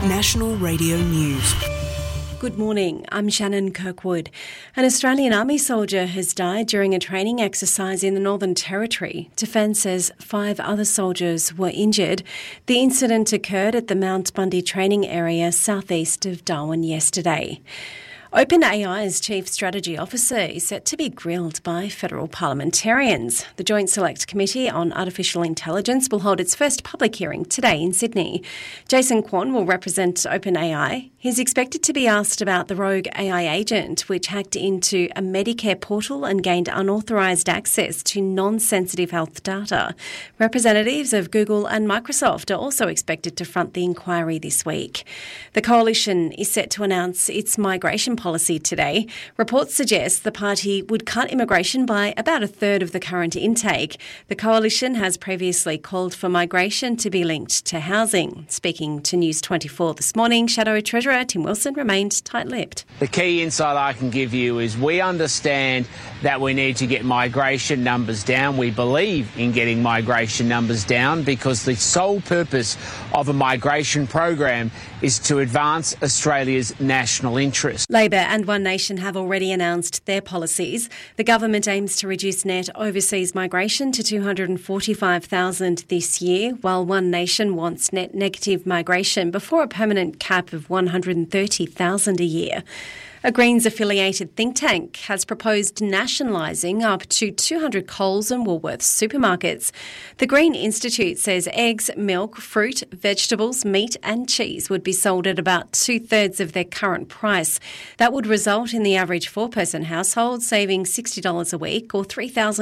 National Radio News. Good morning, I'm Shannon Kirkwood. An Australian Army soldier has died during a training exercise in the Northern Territory. Defence says 5 other soldiers were injured. The incident occurred at the Mount Bundy training area southeast of Darwin yesterday. OpenAI's Chief Strategy Officer is set to be grilled by federal parliamentarians. The Joint Select Committee on Artificial Intelligence will hold its first public hearing today in Sydney. Jason Kwon will represent OpenAI. He's expected to be asked about the rogue AI agent, which hacked into a Medicare portal and gained unauthorised access to non-sensitive health data. Representatives of Google and Microsoft are also expected to front the inquiry this week. The coalition is set to announce its migration policy today. Reports suggest the party would cut immigration by about a third of the current intake. The coalition has previously called for migration to be linked to housing. Speaking to News 24 this morning, Shadow Treasurer Tim Wilson remained tight-lipped. The key insight I can give you is we understand that we need to get migration numbers down. We believe in getting migration numbers down because the sole purpose of a migration program is to advance Australia's national interest. Labor and One Nation have already announced their policies. The government aims to reduce net overseas migration to 245,000 this year, while One Nation wants net negative migration before a permanent cap of 130,000 a year. A Greens-affiliated think tank has proposed nationalising up to 200 Coles and Woolworths supermarkets. The Green Institute says eggs, milk, fruit, vegetables, meat and cheese would be sold at about 2/3 of their current price. That would result in the average 4-person household saving $60 a week or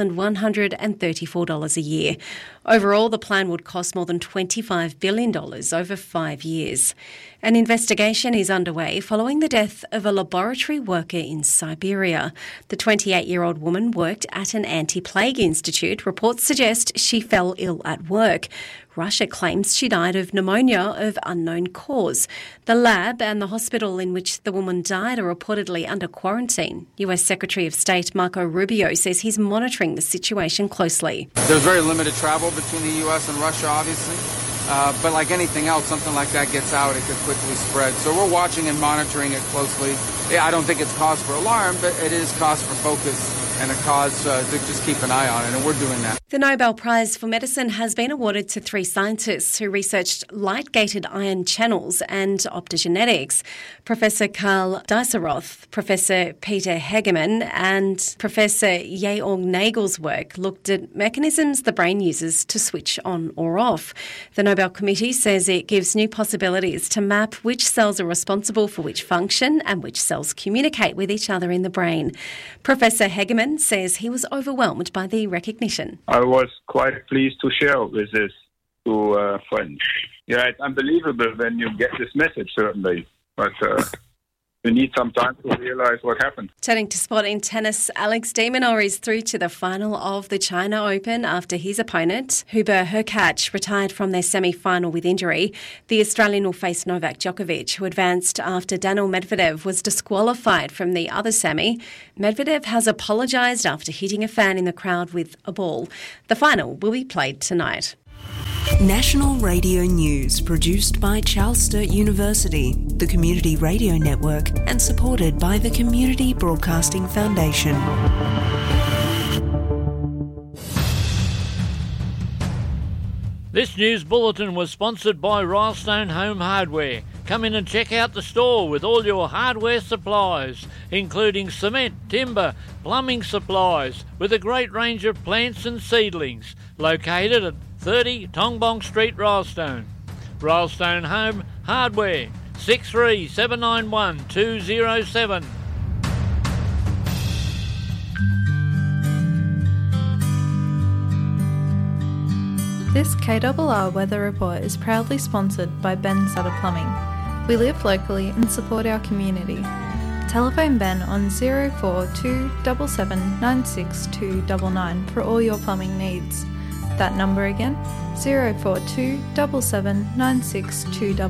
$3,134 a year. Overall, the plan would cost more than $25 billion over 5 years. An investigation is underway following the death of a laboratory worker in Siberia. The 28-year-old woman worked at an anti-plague institute. Reports suggest she fell ill at work. Russia claims she died of pneumonia of unknown cause. The lab and the hospital in which the woman died are reportedly under quarantine. US Secretary of State Marco Rubio says he's monitoring the situation closely. There's very limited travel between the US and Russia, obviously. But like anything else, something like that gets out, it could quickly spread. So we're watching and monitoring it closely. Yeah, I don't think it's cause for alarm, but it is cause for focus and a cause to just keep an eye on it, and we're doing that. The Nobel Prize for Medicine has been awarded to 3 scientists who researched light-gated ion channels and optogenetics. Professor Karl Dieseroth, Professor Peter Hegemann and Professor Georg Nagel's work looked at mechanisms the brain uses to switch on or off. The Nobel Committee says it gives new possibilities to map which cells are responsible for which function and which cells communicate with each other in the brain. Professor Hegemann says he was overwhelmed by the recognition. I was quite pleased to share with this to friends. Yeah, it's unbelievable when you get this message, certainly. But we need some time to realise what happened. Turning to sport in tennis, Alex de Minaur is through to the final of the China Open after his opponent, Hubert Hurkacz, retired from their semi-final with injury. The Australian will face Novak Djokovic, who advanced after Daniil Medvedev was disqualified from the other semi. Medvedev has apologised after hitting a fan in the crowd with a ball. The final will be played tonight. National Radio News, produced by Charles Sturt University, the Community Radio Network, and supported by the Community Broadcasting Foundation. This news bulletin was sponsored by Rylestone Home Hardware. Come in and check out the store with all your hardware supplies, including cement, timber, plumbing supplies, with a great range of plants and seedlings, located at 30 Tongbong Street, Rylestone. Rylestone Home Hardware, 63791207. 207. This KRR weather report is proudly sponsored by Ben Sutter Plumbing. We live locally and support our community. Telephone Ben on 042 77 96299 for all your plumbing needs. That number again, 042 77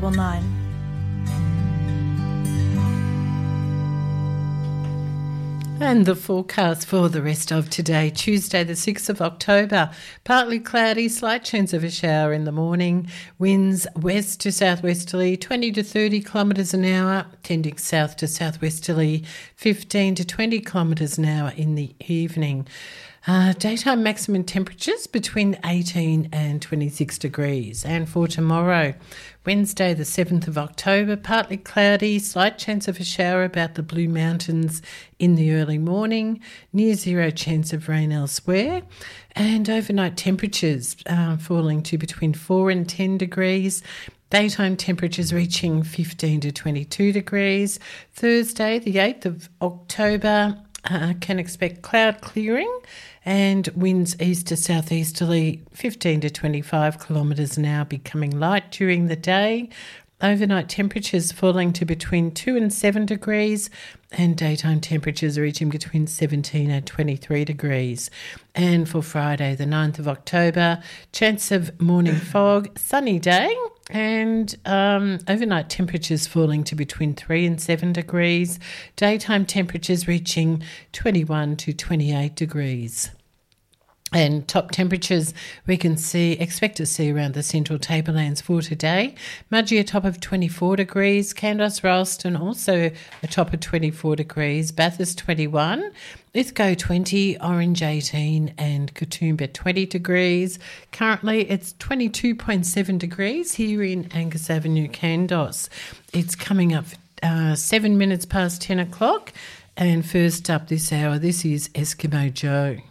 96299. And the forecast for the rest of today, Tuesday the 6th of October, partly cloudy, slight chance of a shower in the morning, winds west to southwesterly 20 to 30 kilometres an hour, tending south to southwesterly 15 to 20 kilometres an hour in the evening. Daytime maximum temperatures between 18 and 26 degrees. And for tomorrow, Wednesday the 7th of October, partly cloudy, slight chance of a shower about the Blue Mountains in the early morning, near zero chance of rain elsewhere, and overnight temperatures falling to between 4 and 10 degrees. Daytime temperatures reaching 15 to 22 degrees. Thursday the 8th of October, can expect cloud clearing and winds east to southeasterly 15 to 25 kilometres an hour, becoming light during the day. Overnight temperatures falling to between 2 and 7 degrees and daytime temperatures reaching between 17 and 23 degrees. And for Friday the 9th of October, chance of morning fog, sunny day, and overnight temperatures falling to between 3 and 7 degrees, daytime temperatures reaching 21 to 28 degrees. And top temperatures we can expect to see around the central tablelands for today. Mudgee a top of 24 degrees, Kandos Ralston also a top of 24 degrees, Bathurst 21, Lithgow 20, Orange 18 and Katoomba 20 degrees. Currently it's 22.7 degrees here in Angus Avenue, Kandos. It's coming up 7 minutes past 10 o'clock. And first up this hour, this is Eskimo Joe.